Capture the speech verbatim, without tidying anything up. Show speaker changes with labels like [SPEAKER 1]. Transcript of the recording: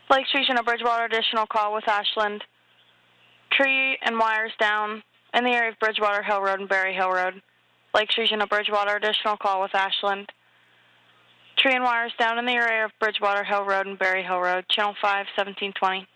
[SPEAKER 1] Lakes Region of Bridgewater, additional call with Ashland. Tree and wires down in the area of Bridgewater Hill Road and Berry Hill Road. Lakes Region of Bridgewater, additional call with Ashland. Tree and wires down in the area of Bridgewater Hill Road and Berry Hill Road. Channel five, seventeen twenty.